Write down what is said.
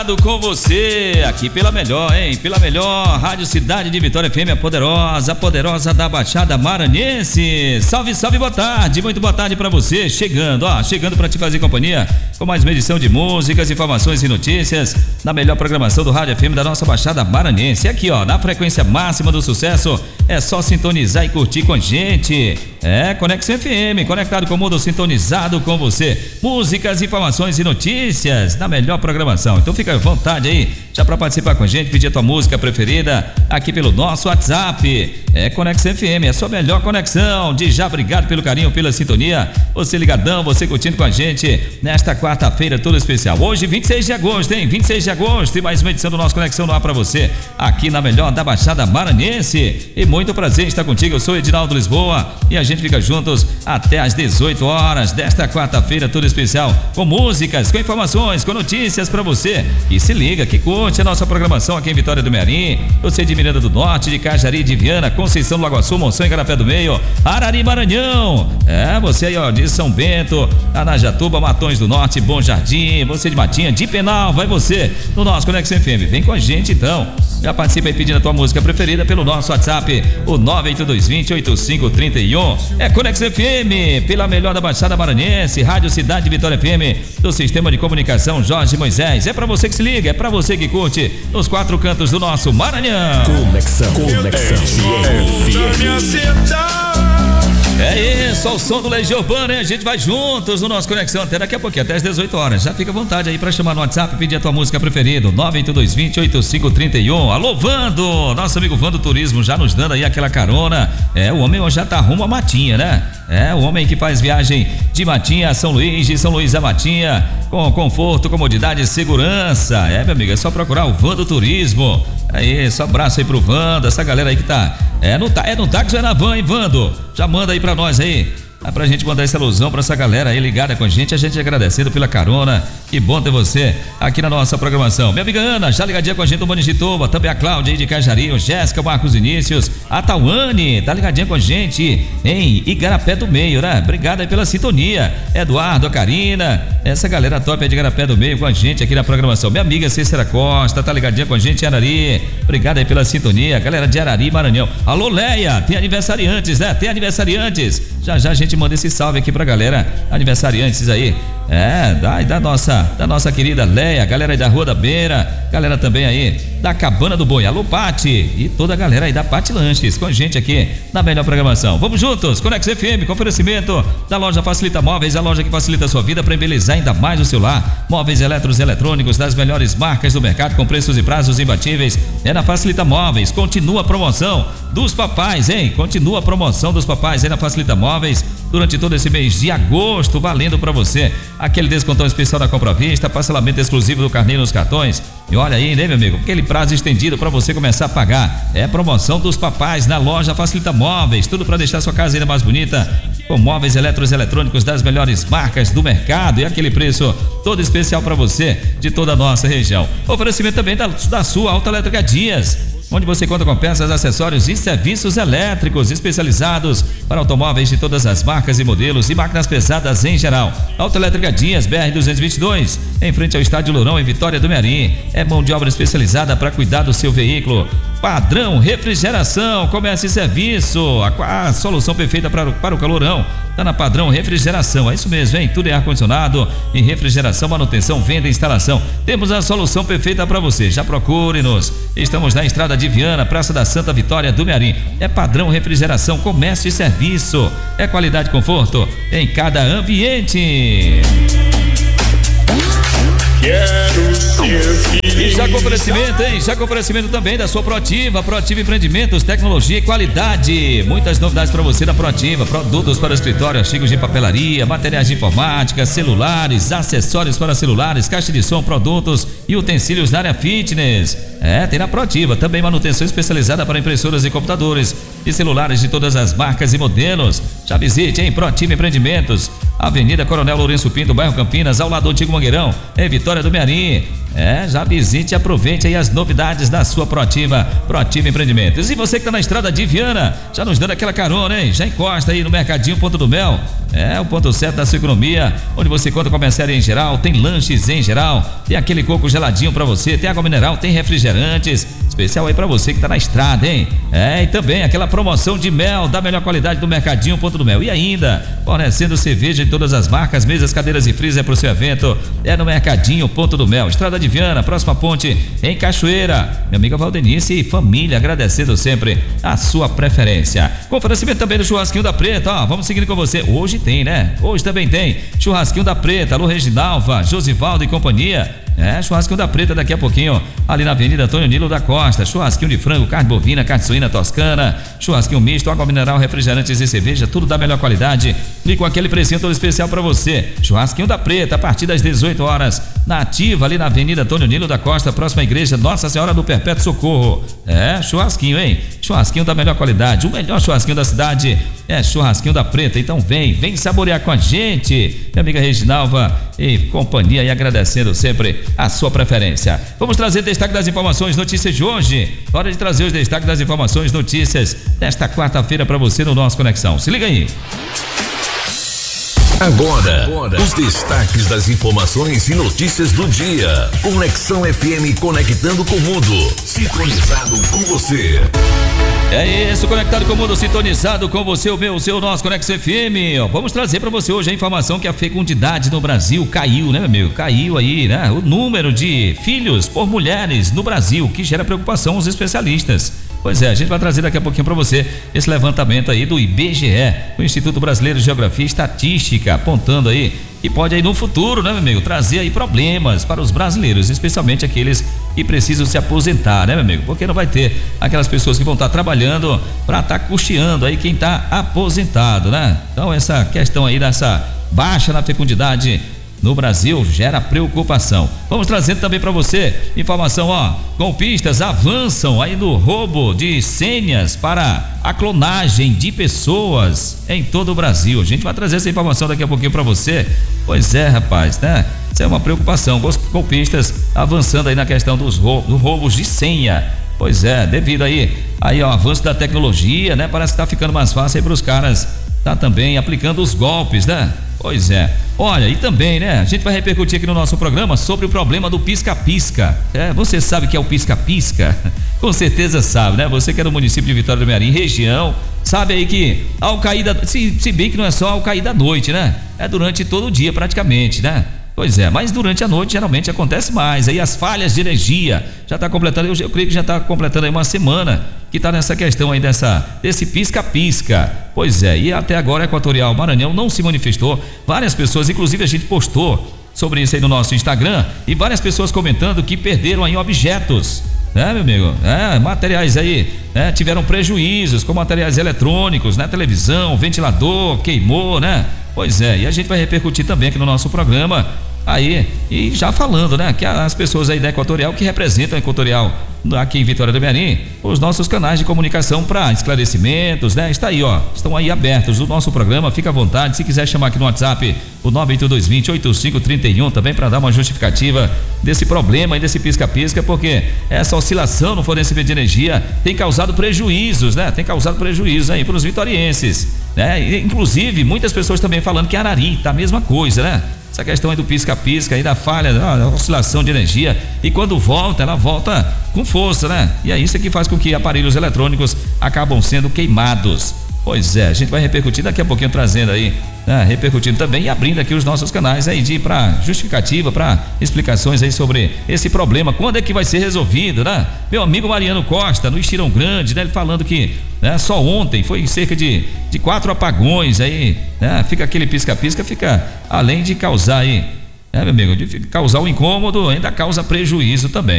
Com você, aqui pela melhor, hein? Pela melhor, Rádio Cidade de Vitória FM, a poderosa da Baixada Maranhense. Salve, salve, boa tarde, muito boa tarde pra você. Chegando pra te fazer companhia com mais uma edição de músicas, informações e notícias na melhor programação do Rádio FM da nossa Baixada Maranhense. Aqui, na frequência máxima do sucesso, é só sintonizar e curtir com a gente. Conexão FM, conectado com o mundo, sintonizado com você. Músicas, informações e notícias na melhor programação. Então fica à vontade aí, já para participar com a gente, pedir a tua música preferida aqui pelo nosso WhatsApp. Conexão FM, a sua melhor conexão. De já, obrigado pelo carinho, pela sintonia. Você ligadão, você curtindo com a gente nesta quarta-feira toda especial. Hoje, 26 de agosto, hein? 26 de agosto e mais uma edição do nosso Conexão no ar para você, aqui na melhor da Baixada Maranhense. E muito prazer em estar contigo. Eu sou Edinaldo Lisboa e a gente fica juntos até às 18 horas desta quarta-feira toda especial, com músicas, com informações, com notícias para você. E se liga, que curte a nossa programação aqui em Vitória do Mearim, você de Miranda do Norte, de Cajari, de Viana, Conceição do Lago Sul, Monção e Garapé do Meio, Arari, Maranhão. Você aí, de São Bento, Anajatuba, Matões do Norte, Bom Jardim, você de Matinha, de Penal, vai você no nosso Conexão FM. Vem com a gente então. Já participa aí pedindo a tua música preferida pelo nosso WhatsApp, o 98220-8531. Conexão FM, pela melhor da Baixada Maranhense, Rádio Cidade de Vitória FM, do Sistema de Comunicação Jorge Moisés. É pra você que se liga, é pra você que curte nos quatro cantos do nosso Maranhão. Conexão FM. Isso, o som do Legião Urbana, hein? A gente vai juntos no nosso Conexão até daqui a pouquinho, até às 18 horas. Já fica à vontade aí pra chamar no WhatsApp e pedir a tua música preferida, 98220-8531. Alô, Vando, nosso amigo Vando Turismo já nos dando aí aquela carona. O homem já tá rumo a Matinha, né? O homem que faz viagem de Matinha a São Luís, de São Luís a Matinha, com conforto, comodidade e segurança. Meu amigo, é só procurar o Vando Turismo. Só abraço aí pro Vando, essa galera aí que tá no táxi ou é na van, hein, Vando? Já manda aí pra nós aí, pra gente mandar essa ilusão pra essa galera aí ligada com a gente agradecido pela carona. Que bom ter você aqui na nossa programação. Minha amiga Ana, já ligadinha com a gente do Manigitoba, também a Cláudia aí de Cajari, o Jéssica, Marcos Inícios, a Tauane, tá ligadinha com a gente em Igarapé do Meio, né? Obrigado aí pela sintonia. Eduardo, a Karina, essa galera top aí de Igarapé do Meio com a gente aqui na programação. Minha amiga Cícera Costa, tá ligadinha com a gente em Arari, obrigado aí pela sintonia, galera de Arari, Maranhão. Alô, Leia, tem aniversariantes, né? Tem aniversariantes. Já a gente manda esse salve aqui pra galera, aniversariantes aí. Da nossa querida Leia, galera aí da Rua da Beira, galera também aí da Cabana do Boi, alô Pati, e toda a galera aí da Pati Lanches com a gente aqui na melhor programação. Vamos juntos, Conexão FM, com oferecimento da loja Facilita Móveis, a loja que facilita a sua vida para embelezar ainda mais o seu lar. Móveis elétricos e eletrônicos das melhores marcas do mercado com preços e prazos imbatíveis. Na Facilita Móveis. Continua a promoção dos papais, hein? Continua a promoção dos papais aí na Facilita Móveis durante todo esse mês de agosto, valendo para você aquele descontão especial da compra à vista, parcelamento exclusivo do carneiro nos cartões. E olha aí, né, meu amigo? Aquele prazo estendido para você começar a pagar. Promoção dos papais na loja Facilita Móveis. Tudo para deixar sua casa ainda mais bonita, com móveis elétricos e eletrônicos das melhores marcas do mercado e aquele preço todo especial para você de toda a nossa região. Oferecimento também da sua Autoelétrica Dias, onde você conta com peças, acessórios e serviços elétricos especializados para automóveis de todas as marcas e modelos e máquinas pesadas em geral. Autoelétrica Dias, BR-222, em frente ao Estádio Lourão, em Vitória do Mearim. Mão de obra especializada para cuidar do seu veículo. Padrão Refrigeração, comércio e serviço, a solução perfeita para o calorão, tá na Padrão Refrigeração. É isso mesmo, hein? Tudo é ar-condicionado e refrigeração, manutenção, venda e instalação. Temos a solução perfeita para você. Já procure-nos. Estamos na Estrada de Viana, Praça da Santa Vitória do Mearim. Padrão Refrigeração, comércio e serviço. Qualidade e conforto em cada ambiente. E já com oferecimento, hein? Já com oferecimento também da sua Proativa Empreendimentos, tecnologia e qualidade. Muitas novidades para você da Proativa: produtos para escritório, artigos de papelaria, materiais de informática, celulares, acessórios para celulares, caixa de som, produtos e utensílios na área fitness. Tem na Proativa também manutenção especializada para impressoras e computadores e celulares de todas as marcas e modelos. Já visite, hein? Proativa Empreendimentos, Avenida Coronel Lourenço Pinto, bairro Campinas, ao lado do Antigo Mangueirão, em Vitória do Mearim. Já visite e aproveite aí as novidades da sua Proativa Empreendimentos. E você que tá na estrada de Viana, já nos dando aquela carona, hein? Já encosta aí no Mercadinho Ponto do Mel. O ponto certo da sua economia, onde você conta com a mercearia em geral, tem lanches em geral, tem aquele coco geladinho pra você, tem água mineral, tem refrigerantes, especial aí pra você que tá na estrada, hein? E também aquela promoção de mel da melhor qualidade do Mercadinho Ponto do Mel. E ainda, fornecendo cerveja de todas as marcas, mesas, cadeiras e freezer pro seu evento, no Mercadinho Ponto do Mel. Estrada de Viana, próxima ponte em Cachoeira. Minha amiga Valdenice e família, agradecendo sempre a sua preferência. Com oferecimento também do Churrasquinho da Preta, vamos seguindo com você. Hoje tem, né? Hoje também tem Churrasquinho da Preta. Alô, Reginalva, Josivaldo e companhia. Churrasquinho da Preta daqui a pouquinho, ali na Avenida Antônio Nilo da Costa. Churrasquinho de frango, carne bovina, carne suína toscana, churrasquinho misto, água mineral, refrigerantes e cerveja, tudo da melhor qualidade e com aquele precinho todo especial pra você. Churrasquinho da Preta, a partir das 18 horas, na Ativa, ali na Avenida Antônio Nilo da Costa, próxima à igreja Nossa Senhora do Perpétuo Socorro. Churrasquinho, hein? Churrasquinho da melhor qualidade, o melhor churrasquinho da cidade Churrasquinho da Preta. Então vem saborear com a gente, minha amiga Reginalva e companhia, e agradecendo sempre a sua preferência. Vamos trazer destaque das informações, notícias de hoje. Hora de trazer os destaques das informações, notícias desta quarta-feira para você no nosso Conexão. Se liga aí. Agora, os destaques das informações e notícias do dia. Conexão FM, conectando com o mundo, sintonizado com você. É isso, conectado com o mundo, sintonizado com você, o seu, nosso Conexão FM. Vamos trazer para você hoje a informação que a fecundidade no Brasil caiu, né, meu amigo? Caiu aí, né? O número de filhos por mulheres no Brasil, que gera preocupação aos especialistas. Pois a gente vai trazer daqui a pouquinho para você esse levantamento aí do IBGE, o Instituto Brasileiro de Geografia e Estatística, apontando aí que pode aí no futuro, né, meu amigo, trazer aí problemas para os brasileiros, especialmente aqueles que precisam se aposentar, né, meu amigo? Porque não vai ter aquelas pessoas que vão estar trabalhando para estar custeando aí quem está aposentado, né? Então essa questão aí dessa baixa na fecundidade no Brasil gera preocupação. Vamos trazendo também para você informação, golpistas avançam aí no roubo de senhas para a clonagem de pessoas em todo o Brasil. A gente vai trazer essa informação daqui a pouquinho para você. Pois rapaz, né? Isso é uma preocupação. Golpistas avançando aí na questão dos roubos de senha. Pois devido aí ao avanço da tecnologia, né? Parece que tá ficando mais fácil aí para os caras tá também aplicando os golpes, né? Pois olha, e também, né, a gente vai repercutir aqui no nosso programa sobre o problema do pisca-pisca. Você sabe o que é o pisca-pisca? Com certeza sabe, né? Você que é do município de Vitória do Mearim, região, sabe aí que ao cair se bem que não é só ao cair da noite, né? É durante todo o dia praticamente, né? Pois mas durante a noite geralmente acontece mais. Aí as falhas de energia já está completando, eu creio que já está completando aí uma semana que está nessa questão aí desse pisca-pisca. Pois e até agora a Equatorial Maranhão não se manifestou. Várias pessoas, inclusive a gente postou sobre isso aí no nosso Instagram, e várias pessoas comentando que perderam aí objetos, né, meu amigo? Materiais aí, né, tiveram prejuízos com materiais eletrônicos, né? Televisão, ventilador, queimou, né? Pois e a gente vai repercutir também aqui no nosso programa aí, e já falando, né, que as pessoas aí da Equatorial que representam a Equatorial aqui em Vitória do Mearim, os nossos canais de comunicação para esclarecimentos, né, estão aí abertos o nosso programa, fica à vontade, se quiser chamar aqui no WhatsApp o 98220-8531 também para dar uma justificativa desse problema aí, desse pisca-pisca, porque essa oscilação no fornecimento de energia tem causado prejuízos, né, aí para os vitorienses, né, inclusive muitas pessoas também falando que Arari tá a mesma coisa, né? Essa questão aí do pisca-pisca, aí da falha, da oscilação de energia, e quando volta, ela volta com força, né? E é isso que faz com que aparelhos eletrônicos acabam sendo queimados. Pois a gente vai repercutir daqui a pouquinho, trazendo aí, né, repercutindo também e abrindo aqui os nossos canais aí para justificativa, para explicações aí sobre esse problema, quando é que vai ser resolvido, né? Meu amigo Mariano Costa, no Estirão Grande, né, ele falando que, né, só ontem foi cerca de 4 apagões aí, né? Fica aquele pisca-pisca, fica, além de causar aí, meu amigo, de causar um incômodo, ainda causa prejuízo também.